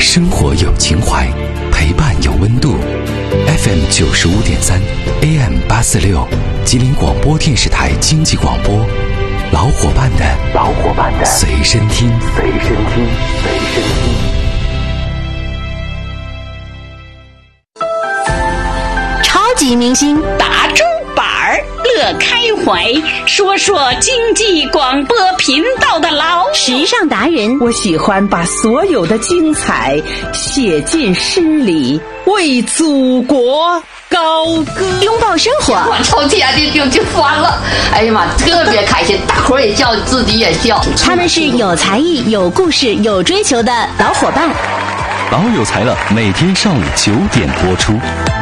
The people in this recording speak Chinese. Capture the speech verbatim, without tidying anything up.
生活有情怀，陪伴有温度。F M 九十五点三 ，A M 八四六，吉林广播电视台经济广播，老伙伴的老伙伴的随身听，随身听，随身听。 超级明星大周板儿乐开怀，说说经济广播频道的老时尚达人， 我喜欢把所有的精彩写进诗里，为祖国高歌， 拥抱生活。 我从天就就就烦了，哎呀妈，特别开心，大伙儿也笑，自己也笑。 他们是有才艺、有故事、有追求的老伙伴。 老有才了，每天上午九点播出。